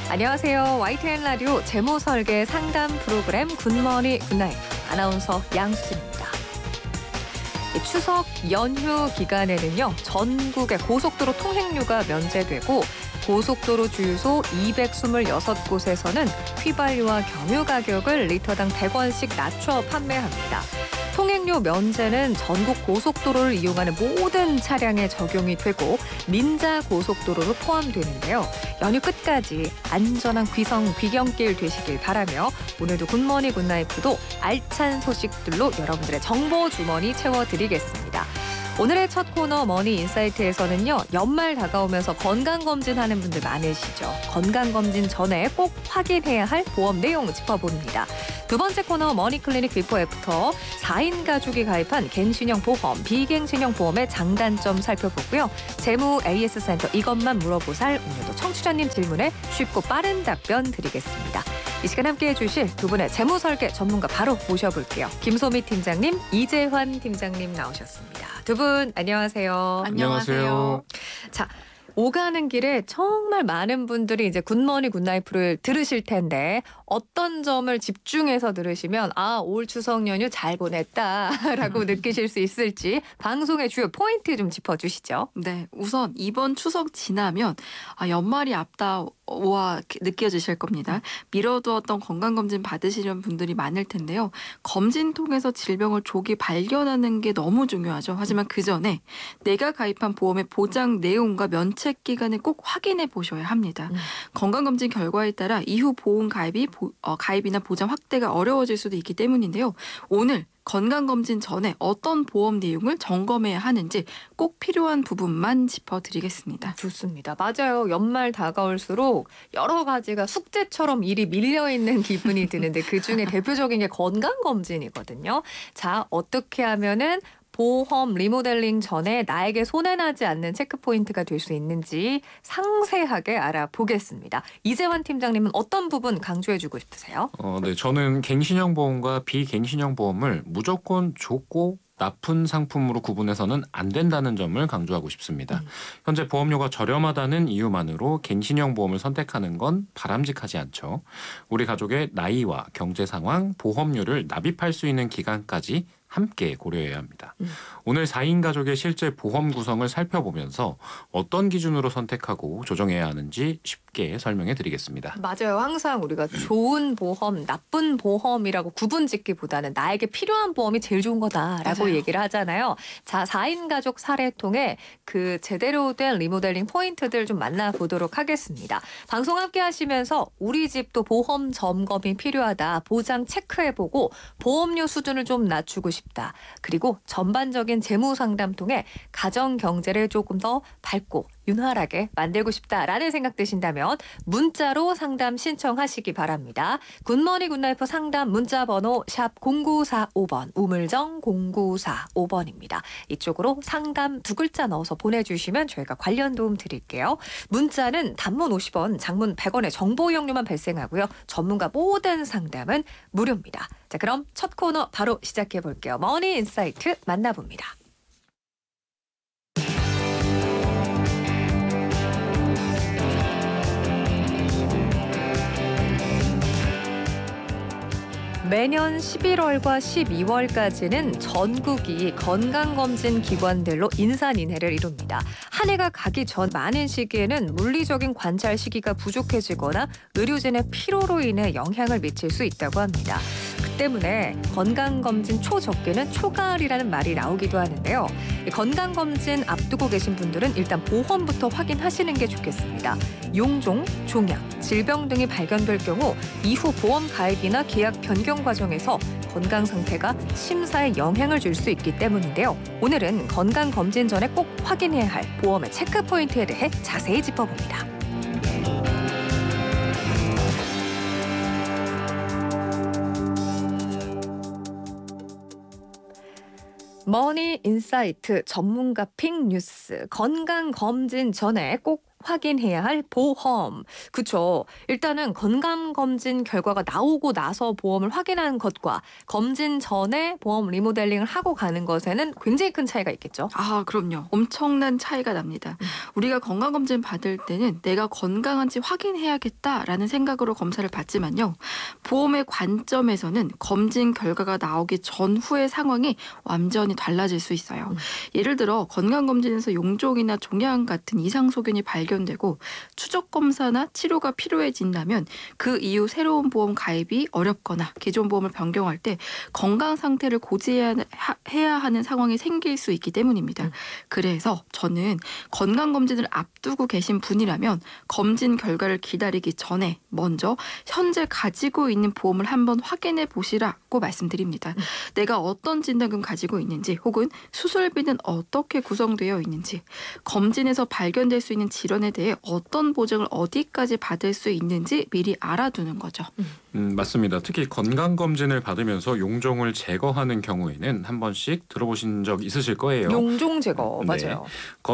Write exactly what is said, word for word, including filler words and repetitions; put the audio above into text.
안녕하세요. 와이티엔 라디오 재무설계 상담 프로그램 굿모닝 굿나잇 아나운서 양수진입니다. 추석 연휴 기간에는요. 전국의 고속도로 통행료가 면제되고 고속도로 주유소 이백이십육 곳에서는 휘발유와 경유 가격을 리터당 백 원씩 낮춰 판매합니다. 통행료 면제는 전국 고속도로를 이용하는 모든 차량에 적용이 되고 민자 고속도로로 포함되는데요. 연휴 끝까지 안전한 귀성 귀경길 되시길 바라며 오늘도 굿모닝 굿나잇도 알찬 소식들로 여러분들의 정보 주머니 채워드리겠습니다. 오늘의 첫 코너 머니 인사이트에서는요. 연말 다가오면서 건강검진하는 분들 많으시죠. 건강검진 전에 꼭 확인해야 할 보험 내용 짚어봅니다. 두 번째 코너 머니클리닉 비포 애프터 사 인 가족이 가입한 갱신형 보험, 비갱신형 보험의 장단점 살펴보고요. 재무 에이에스 센터 이것만 물어보살 오늘도 청취자님 질문에 쉽고 빠른 답변 드리겠습니다. 이 시간 함께해 주실 두 분의 재무설계 전문가 바로 모셔볼게요. 김소미 팀장님, 이재환 팀장님 나오셨습니다. 두 분 안녕하세요. 안녕하세요. 자, 오가는 길에 정말 많은 분들이 이제 굿모닝 굿나잇을 들으실 텐데 어떤 점을 집중해서 들으시면 아, 올 추석 연휴 잘 보냈다라고 느끼실 수 있을지 방송의 주요 포인트 좀 짚어주시죠. 네, 우선 이번 추석 지나면 아, 연말이 앞다 와 느껴지실 겁니다. 미뤄두었던 건강검진 받으시려는 분들이 많을 텐데요. 검진 통해서 질병을 조기 발견하는 게 너무 중요하죠. 하지만 그 전에 내가 가입한 보험의 보장 내용과 면책 기간을 꼭 확인해 보셔야 합니다. 음. 건강검진 결과에 따라 이후 보험 가입이 보, 어, 가입이나 보장 확대가 어려워질 수도 있기 때문인데요. 오늘 건강검진 전에 어떤 보험 내용을 점검해야 하는지 꼭 필요한 부분만 짚어드리겠습니다. 좋습니다. 맞아요. 연말 다가올수록 여러 가지가 숙제처럼 일이 밀려있는 기분이 드는데 그중에 대표적인 게 건강검진이거든요. 자, 어떻게 하면은 보험 리모델링 전에 나에게 손해나지 않는 체크포인트가 될 수 있는지 상세하게 알아보겠습니다. 이재환 팀장님은 어떤 부분 강조해주고 싶으세요? 어, 네, 저는 갱신형 보험과 비갱신형 보험을 무조건 좋고 나쁜 상품으로 구분해서는 안 된다는 점을 강조하고 싶습니다. 음. 현재 보험료가 저렴하다는 이유만으로 갱신형 보험을 선택하는 건 바람직하지 않죠. 우리 가족의 나이와 경제 상황, 보험료를 납입할 수 있는 기간까지 함께 고려해야 합니다. 음. 오늘 사 인 가족의 실제 보험 구성을 살펴보면서 어떤 기준으로 선택하고 조정해야 하는지 쉽게 설명해 드리겠습니다. 맞아요. 항상 우리가 좋은 보험, 나쁜 보험이라고 구분짓기보다는 나에게 필요한 보험이 제일 좋은 거다라고 맞아요. 얘기를 하잖아요. 자, 사 인 가족 사례 통해 그 제대로 된 리모델링 포인트들 좀 만나보도록 하겠습니다. 방송 함께 하시면서 우리 집도 보험 점검이 필요하다. 보장 체크해보고 보험료 수준을 좀 낮추고 싶다. 그리고 전반적인 재무 상담 통해 가정 경제를 조금 더 밝고 윤활하게 만들고 싶다라는 생각 드신다면 문자로 상담 신청하시기 바랍니다. 굿모닝 굿나잇 상담 문자 번호 샵 공구사오 번 우물정 공구사오 번입니다. 이쪽으로 상담 두 글자 넣어서 보내주시면 저희가 관련 도움 드릴게요. 문자는 단문 오십 원, 장문 백 원의 정보 이용료만 발생하고요. 전문가 모든 상담은 무료입니다. 자, 그럼 첫 코너 바로 시작해 볼게요. 머니 인사이트 만나봅니다. 매년 십일월과 십이월까지는 전국이 건강검진 기관들로 인산인해를 이룹니다. 한 해가 가기 전 많은 시기에는 물리적인 관찰 시기가 부족해지거나 의료진의 피로로 인해 영향을 미칠 수 있다고 합니다. 그 때문에 건강검진 초적기는 초가을이라는 말이 나오기도 하는데요. 건강검진 앞두고 계신 분들은 일단 보험부터 확인하시는 게 좋겠습니다. 용종, 종양, 질병 등이 발견될 경우 이후 보험 가입이나 계약 변경 과정에서 건강 상태가 심사에 영향을 줄 수 있기 때문인데요. 오늘은 건강검진 전에 꼭 확인해야 할 보험의 체크 포인트에 대해 자세히 짚어봅니다. 머니 인사이트 전문가 픽 뉴스 건강검진 전에 꼭 확인해야 할 보험. 그쵸. 일단은 건강검진 결과가 나오고 나서 보험을 확인하는 것과 검진 전에 보험 리모델링을 하고 가는 것에는 굉장히 큰 차이가 있겠죠. 아, 그럼요. 엄청난 차이가 납니다. 음. 우리가 건강검진 받을 때는 내가 건강한지 확인해야겠다라는 생각으로 검사를 받지만요. 보험의 관점에서는 검진 결과가 나오기 전후의 상황이 완전히 달라질 수 있어요. 음. 예를 들어 건강검진에서 용종이나 종양 같은 이상 소견이 발견되고 추적검사나 치료가 필요해진다면 그 이후 새로운 보험 가입이 어렵거나 기존 보험을 변경할 때 건강 상태를 고지해야 해야 하는 상황이 생길 수 있기 때문입니다. 음. 그래서 저는 건강검진을 앞두고 계신 분이라면 검진 결과를 기다리기 전에 먼저 현재 가지고 있는 보험을 한번 확인해 보시라고 말씀드립니다. 음. 내가 어떤 진단금 가지고 있는지 혹은 수술비는 어떻게 구성되어 있는지 검진에서 발견될 수 있는 질환에 대해 어떤 보증을 어디까지 받을 수 있는지 미리 알아두는 거죠. 음, 맞습니다. 특히 건강검진을 받으면서 용종을 제거하는 경우에는 한 번씩 들어보신 적 있으실 거예요. 용종 제거 네. 맞아요.